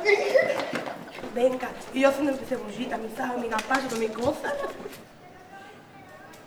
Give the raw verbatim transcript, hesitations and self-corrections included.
Venga, y yo haciendo empecé bullita, mis amigas, paso con mis cosas.